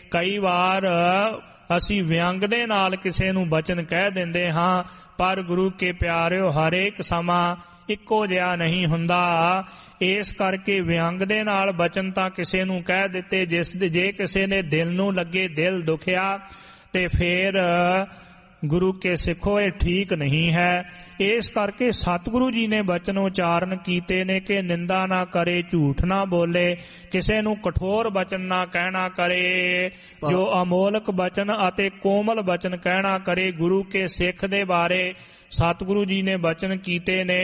ਕਈ ਵਾਰ ਅਸੀਂ ਵਿਅੰਗ ਦੇ ਨਾਲ ਕਿਸੇ ਨੂੰ ਬਚਨ ਕਹਿ ਦਿੰਦੇ ਹਾਂ, ਪਰ ਗੁਰੂ ਕੇ ਪਿਆਰਿਓ ਹਰੇਕ ਸਮਾਂ ਇੱਕੋ ਜਿਹਾ ਨਹੀਂ ਹੁੰਦਾ। ਇਸ ਕਰਕੇ ਵਿਅੰਗ ਦੇ ਨਾਲ ਬਚਨ ਤਾਂ ਕਿਸੇ ਨੂੰ ਕਹਿ ਦਿੱਤੇ, ਜੇ ਕਿਸੇ ਨੇ ਦਿਲ ਨੂੰ ਲੱਗੇ, ਦਿਲ ਦੁਖਿਆ, ਤੇ ਫਿਰ ਗੁਰੂ ਕੇ ਸਿੱਖੋ ਇਹ ਠੀਕ ਨਹੀਂ ਹੈ। ਇਸ ਕਰਕੇ ਸਤਿਗੁਰੂ ਜੀ ਨੇ ਬਚਨ ਉਚਾਰਨ ਕੀਤੇ ਨੇ ਕਿ ਨਿੰਦਾ ਨਾ ਕਰੇ, ਝੂਠ ਨਾ ਬੋਲੇ, ਕਿਸੇ ਨੂੰ ਕਠੋਰ ਬਚਨ ਨਾ ਕਹਿਣਾ ਕਰੇ, ਜੋ ਅਮੋਲਕ ਬਚਨ ਅਤੇ ਕੋਮਲ ਬਚਨ ਕਹਿਣਾ ਕਰੇ। ਗੁਰੂ ਕੇ ਸਿੱਖ ਦੇ ਬਾਰੇ ਸਤਿਗੁਰੂ ਜੀ ਨੇ ਬਚਨ ਕੀਤੇ ਨੇ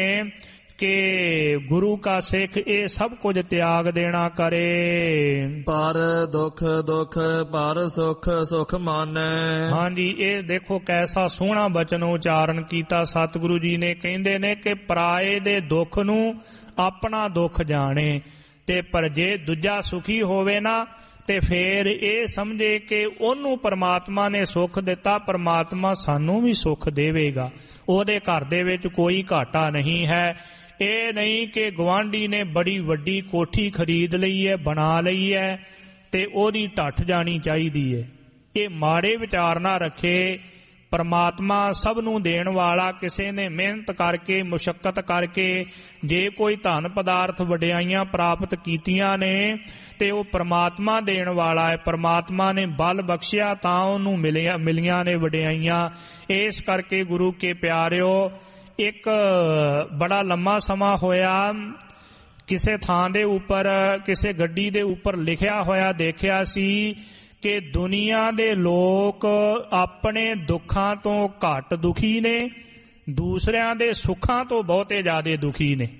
ਕਿ ਗੁਰੂ ਕਾ ਸਿੱਖ ਇਹ ਸਭ ਕੁਝ ਤਿਆਗ ਦੇਣਾ ਕਰੇ। ਪਰ ਦੁੱਖ ਦੁੱਖ ਪਰ ਸੁਖ ਸੁਖ ਮਾਨੈ। ਹਾਂਜੀ, ਇਹ ਦੇਖੋ ਕੈਸਾ ਸੋਹਣਾ ਬਚਨ ਉਚਾਰਨ ਕੀਤਾ ਸਤਿਗੁਰੂ ਜੀ ਨੇ। ਕਹਿੰਦੇ ਨੇ ਕਿ ਪਰਾਏ ਦੇ ਦੁੱਖ ਨੂੰ ਆਪਣਾ ਦੁੱਖ ਜਾਣੇ, ਤੇ ਪਰ ਜੇ ਦੂਜਾ ਸੁਖੀ ਹੋਵੇ ਨਾ ਤੇ ਫੇਰ ਇਹ ਸਮਝੇ ਕਿ ਉਹਨੂੰ ਪਰਮਾਤਮਾ ਨੇ ਸੁੱਖ ਦਿੱਤਾ, ਪਰਮਾਤਮਾ ਸਾਨੂੰ ਵੀ ਸੁੱਖ ਦੇਵੇਗਾ, ਉਹਦੇ ਘਰ ਦੇ ਵਿੱਚ ਕੋਈ ਘਾਟਾ ਨਹੀਂ ਹੈ। ਇਹ ਨਹੀਂ ਕਿ ਗੁਆਂਢੀ ਨੇ ਬੜੀ ਵੱਡੀ ਕੋਠੀ ਖਰੀਦ ਲਈ ਹੈ, ਬਣਾ ਲਈ ਹੈ, ਤੇ ਉਹਦੀ ਢੱਠ ਜਾਣੀ ਚਾਹੀਦੀ ਹੈ। ਇਹ ਮਾੜੇ ਵਿਚਾਰ ਨਾ ਰੱਖੇ। ਪਰਮਾਤਮਾ ਸਭ ਨੂੰ ਦੇਣ ਵਾਲਾ, ਕਿਸੇ ਨੇ ਮਿਹਨਤ ਕਰਕੇ ਮੁਸ਼ੱਕਤ ਕਰਕੇ ਜੇ ਕੋਈ ਧਨ ਪਦਾਰਥ ਵਡਿਆਈਆਂ ਪ੍ਰਾਪਤ ਕੀਤੀਆਂ ਨੇ ਤੇ ਉਹ ਪਰਮਾਤਮਾ ਦੇਣ ਵਾਲਾ ਹੈ। ਪਰਮਾਤਮਾ ਨੇ ਬਲ ਬਖਸ਼ਿਆ ਤਾਂ ਉਹਨੂੰ ਮਿਲੀਆਂ ਨੇ ਵਡਿਆਈਆਂ। ਇਸ ਕਰਕੇ ਗੁਰੂ ਕੇ ਪਿਆਰਿਓ, ਇੱਕ ਬੜਾ ਲੰਮਾ ਸਮਾਂ ਹੋਇਆ ਕਿਸੇ ਥਾਂ ਦੇ ਉੱਪਰ, ਕਿਸੇ ਗੱਡੀ ਦੇ ਉੱਪਰ ਲਿਖਿਆ ਹੋਇਆ ਦੇਖਿਆ ਸੀ ਕਿ ਦੁਨੀਆ ਦੇ ਲੋਕ ਆਪਣੇ ਦੁੱਖਾਂ ਤੋਂ ਘੱਟ ਦੁਖੀ ਨੇ, ਦੂਸਰਿਆਂ ਦੇ ਸੁੱਖਾਂ ਤੋਂ ਬਹੁਤੇ ਜ਼ਿਆਦਾ ਦੁਖੀ ਨੇ।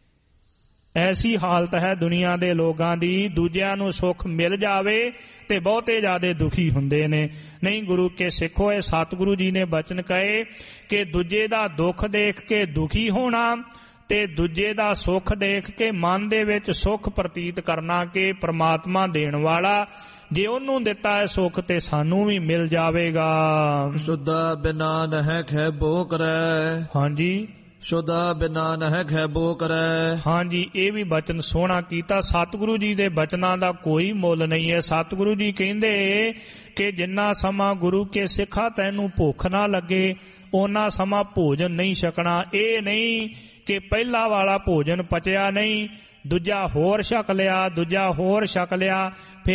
ਐਸੀ ਹਾਲਤ ਹੈ ਦੁਨੀਆ ਦੇ ਲੋਕਾਂ ਦੀ, ਦੂਜਿਆਂ ਨੂੰ ਸੁੱਖ ਮਿਲ ਜਾਵੇ ਤੇ ਬਹੁਤੇ ਜ਼ਿਆਦਾ ਦੁਖੀ ਹੁੰਦੇ ਨੇ। ਨਹੀਂ, ਗੁਰੂ ਕੇ ਸਿੱਖੋ, ਇਹ ਸਤਿਗੁਰੂ ਜੀ ਨੇ ਬਚਨ ਕਹੇ ਕਿ ਦੂਜੇ ਦਾ ਦੁੱਖ ਦੇਖ ਕੇ ਦੁਖੀ ਹੋਣਾ ਤੇ ਦੂਜੇ ਦਾ ਸੁੱਖ ਦੇਖ ਕੇ ਮਨ ਦੇ ਵਿੱਚ ਸੁੱਖ ਪ੍ਰਤੀਤ ਕਰਨਾ ਕਿ ਪ੍ਰਮਾਤਮਾ ਦੇਣ ਵਾਲਾ, ਜੇ ਉਹਨੂੰ ਦਿੱਤਾ ਹੈ ਸੁੱਖ ਤੇ ਸਾਨੂੰ ਵੀ ਮਿਲ ਜਾਵੇਗਾ। ਸ਼ੁੱਧਾ ਬਿਨਾ ਨਹਿ ਖੈਬੋ ਕਰੈ। ਹਾਂਜੀ, ਸ਼ੁੱਧਾ ਬਿਨਾ ਨਹਿ ਖੈਬੋ ਕਰੈ। ਹਾਂਜੀ, ਇਹ ਵੀ ਬਚਨ ਸੋਹਣਾ ਕੀਤਾ। ਸਤਿਗੁਰੂ ਜੀ ਦੇ ਬਚਨਾਂ ਦਾ ਕੋਈ ਮੁੱਲ ਨਹੀਂ ਹੈ। ਸਤਿਗੁਰੂ ਜੀ ਕਹਿੰਦੇ ਕਿ ਜਿੰਨਾ ਸਮਾਂ ਗੁਰੂ ਕੇ ਸਿੱਖਾ ਤੈਨੂੰ ਭੁੱਖ ਨਾ ਲੱਗੇ ਉਹਨਾਂ ਸਮਾਂ ਭੋਜਨ ਨਹੀਂ ਛਕਣਾ। ਇਹ ਨਹੀਂ ਕਿ ਪਹਿਲਾ ਵਾਲਾ ਭੋਜਨ ਪਚਿਆ ਨਹੀਂ, ਦੂਜਾ ਹੋਰ ਛਕ ਲਿਆ, ਦੂਜਾ ਹੋਰ ਛਕ ਲਿਆ,